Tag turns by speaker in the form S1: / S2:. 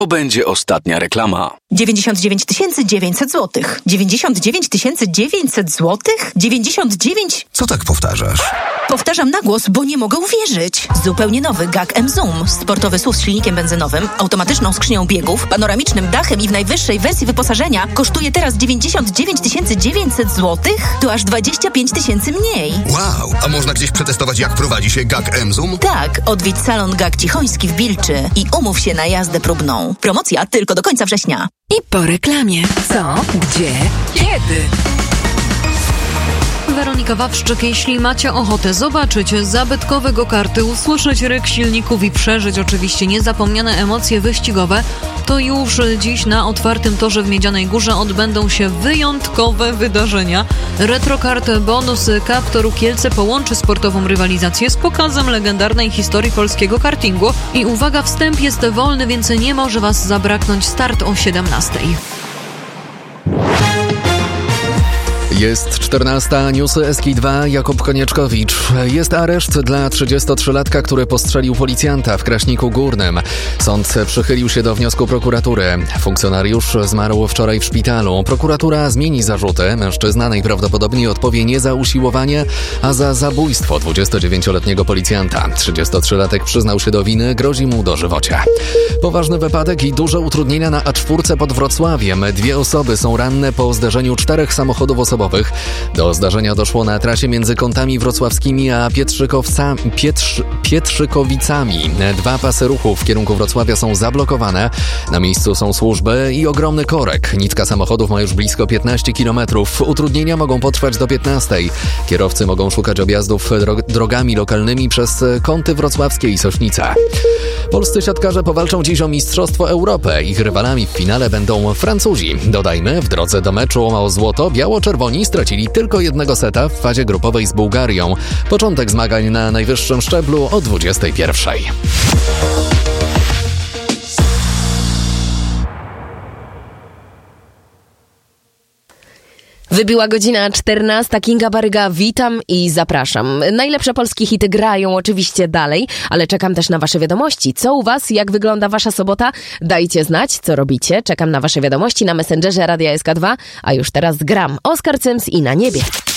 S1: To będzie ostatnia reklama.
S2: 99 900 zł. 99 900 zł? 99...
S3: Co tak powtarzasz?
S2: Powtarzam na głos, bo nie mogę uwierzyć. Zupełnie nowy GAC M-Zoom. Sportowy SUV z silnikiem benzynowym, automatyczną skrzynią biegów, panoramicznym dachem i w najwyższej wersji wyposażenia kosztuje teraz 99 900 zł? To aż 25 000 mniej.
S3: Wow, a można gdzieś przetestować, jak prowadzi się GAC M-Zoom?
S2: Tak, odwiedź salon GAC Cichoński w Bilczy i umów się na jazdę próbną. Promocja tylko do końca września.
S4: I po reklamie. Co? Gdzie? Kiedy? Weronika Wawrzyk, jeśli macie ochotę zobaczyć zabytkowe go-karty, usłyszeć ryk silników i przeżyć oczywiście niezapomniane emocje wyścigowe, to już dziś na otwartym torze w Miedzianej Górze odbędą się wyjątkowe wydarzenia. Retrokart Bonus Cup Toru Kielce połączy sportową rywalizację z pokazem legendarnej historii polskiego kartingu. I uwaga, wstęp jest wolny, więc nie może Was zabraknąć. Start o 17:00.
S5: Jest 14, newsy SK2, Jakub Konieczkowicz. Jest areszt dla 33-latka, który postrzelił policjanta w Kraśniku Górnym. Sąd przychylił się do wniosku prokuratury. Funkcjonariusz zmarł wczoraj w szpitalu. Prokuratura zmieni zarzuty. Mężczyzna najprawdopodobniej odpowie nie za usiłowanie, a za zabójstwo 29-letniego policjanta. 33-latek przyznał się do winy, grozi mu dożywocie. Poważny wypadek i duże utrudnienia na A4 pod Wrocławiem. 2 osoby są ranne po zderzeniu 4 samochodów osobowych. Do zdarzenia doszło na trasie między Kątami Wrocławskimi a Pietrzykowicami. 2 pasy ruchu w kierunku Wrocławia są zablokowane. Na miejscu są służby i ogromny korek. Nitka samochodów ma już blisko 15 km. Utrudnienia mogą potrwać do 15:00. Kierowcy mogą szukać objazdów drogami lokalnymi przez Kąty Wrocławskie i Sośnica. Polscy siatkarze powalczą dziś o Mistrzostwo Europy. Ich rywalami w finale będą Francuzi. Dodajmy, w drodze do meczu o złoto biało-czerwoni stracili tylko 1 seta w fazie grupowej z Bułgarią. Początek zmagań na najwyższym szczeblu o 21:00.
S6: Wybiła godzina 14. Kinga Baryga, witam i zapraszam. Najlepsze polskie hity grają oczywiście dalej, ale czekam też na wasze wiadomości. Co u was? Jak wygląda wasza sobota? Dajcie znać, co robicie. Czekam na wasze wiadomości na Messengerze Radia SK2, a już teraz gram. Oskar Cyms i Na niebie.